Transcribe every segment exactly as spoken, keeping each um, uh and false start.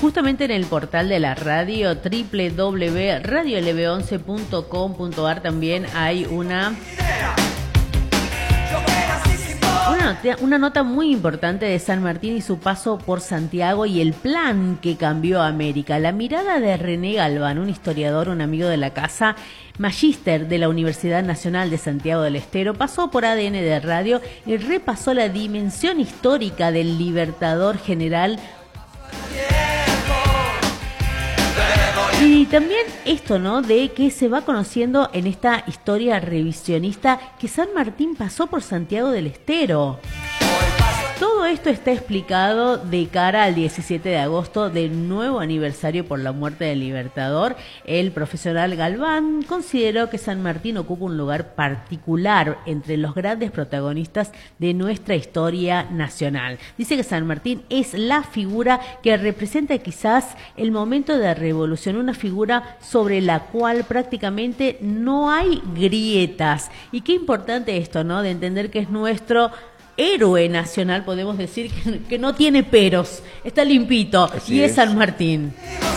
justamente en el portal de la radio, doble u doble u doble u punto radio l b once punto com punto a r, también hay una... Una nota, una nota muy importante de San Martín y su paso por Santiago y el plan que cambió América. La mirada de René Galván, un historiador, un amigo de la casa, magíster de la Universidad Nacional de Santiago del Estero, pasó por A D N de Radio y repasó la dimensión histórica del libertador general. Y también esto, ¿no?, de que se va conociendo en esta historia revisionista que San Martín pasó por Santiago del Estero. Todo esto está explicado de cara al diecisiete de agosto del nuevo aniversario por la muerte del Libertador. El profesional Galván consideró que San Martín ocupa un lugar particular entre los grandes protagonistas de nuestra historia nacional. Dice que San Martín es la figura que representa quizás el momento de revolución, una figura sobre la cual prácticamente no hay grietas. Y qué importante esto, ¿no?, de entender que es nuestro héroe nacional, podemos decir, que, que no tiene peros, está limpito. Así y es. es San Martín.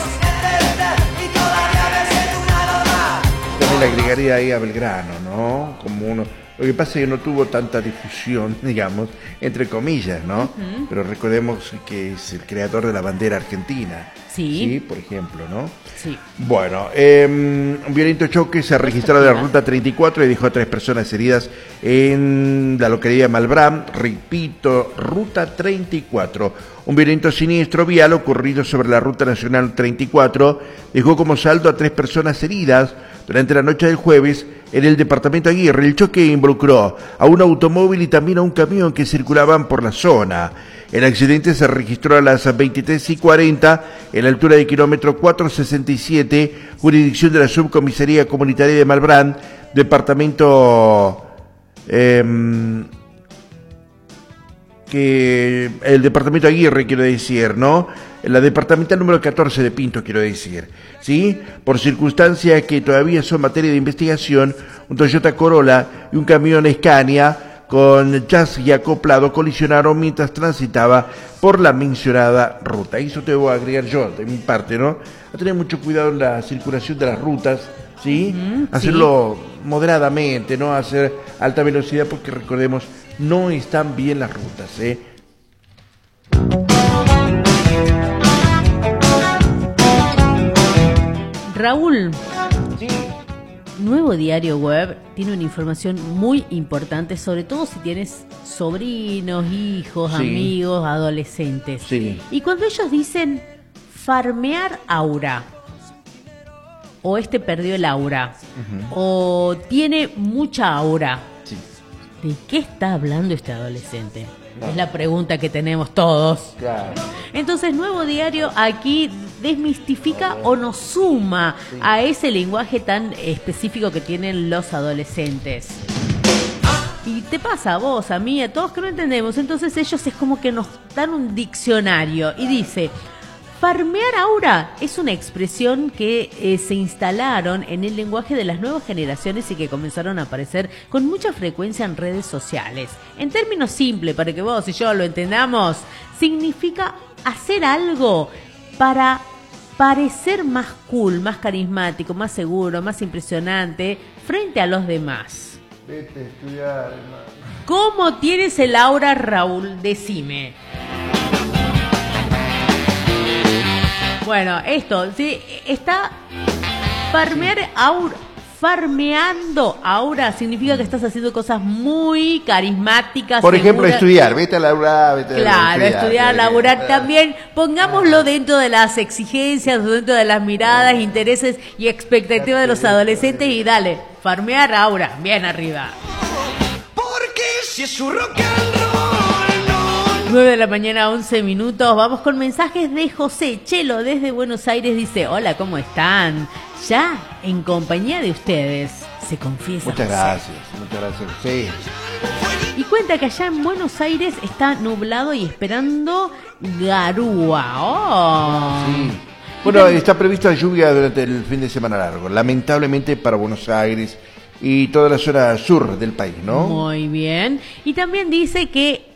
También le agregaría ahí a Belgrano, ¿no? Como uno. Lo que pasa es que no tuvo tanta difusión, digamos, entre comillas, ¿no? Uh-huh. Pero recordemos que es el creador de la bandera argentina. Sí. Sí, por ejemplo, ¿no? Sí. Bueno, eh, un violento choque se ha registrado en la ruta treinta y cuatro y dejó a tres personas heridas en la localidad de Malbrán. Repito, ruta treinta y cuatro. Un violento siniestro vial ocurrido sobre la ruta nacional treinta y cuatro dejó como saldo a tres personas heridas durante la noche del jueves en el departamento Aguirre. El choque involucró a un automóvil y también a un camión que circulaban por la zona. El accidente se registró a las veintitrés y cuarenta en la altura de kilómetro cuatrocientos sesenta y siete, jurisdicción de la Subcomisaría Comunitaria de Malbrán, departamento eh, que el departamento Aguirre, quiero decir, ¿no? La departamental número catorce de Pinto, quiero decir, ¿sí? Por circunstancias que todavía son materia de investigación, un Toyota Corolla y un camión Scania con chasis y acoplado colisionaron mientras transitaba por la mencionada ruta. Y eso te voy a agregar yo, de mi parte, ¿no? A tener mucho cuidado en la circulación de las rutas, ¿sí? Uh-huh, hacerlo sí. moderadamente, no hacer alta velocidad, porque recordemos, no están bien las rutas, ¿eh? Raúl. Sí. Nuevo Diario Web tiene una información muy importante, sobre todo si tienes sobrinos, hijos, sí. amigos, adolescentes. Sí. Y cuando ellos dicen farmear aura, o este perdió el aura, uh-huh. o tiene mucha aura, sí. ¿de qué está hablando este adolescente? No. Es la pregunta que tenemos todos. Claro. Entonces, Nuevo Diario aquí desmistifica o nos suma sí. a ese lenguaje tan específico que tienen los adolescentes. Y te pasa a vos, a mí, a todos que no entendemos. Entonces ellos es como que nos dan un diccionario y dice: farmear aura es una expresión que eh, se instalaron en el lenguaje de las nuevas generaciones y que comenzaron a aparecer con mucha frecuencia en redes sociales. En términos simples, para que vos y yo lo entendamos, significa hacer algo para parecer más cool, más carismático, más seguro, más impresionante frente a los demás. Vete a estudiar, hermano. ¿Cómo tienes el aura, Raúl? Decime. Bueno, esto, sí, está farmear aura, farmeando aura significa que estás haciendo cosas muy carismáticas. Por ejemplo, seguras. Estudiar, vete a laburar, vete a Claro, estudiar, estudiar laburar también. Pongámoslo dentro de las exigencias, dentro de las miradas, intereses y expectativas de los adolescentes y dale, farmear aura, bien arriba. Porque si es su rock and roll. nueve de la mañana, once minutos. Vamos con mensajes de José Chelo desde Buenos Aires. Dice: hola, ¿cómo están? Ya en compañía de ustedes, se confiesa. Muchas José. gracias, muchas gracias, José. Y cuenta que allá en Buenos Aires está nublado y esperando garúa. Oh. Sí. Bueno, está prevista lluvia durante el fin de semana largo, lamentablemente para Buenos Aires y toda la zona sur del país, ¿no? Muy bien. Y también dice que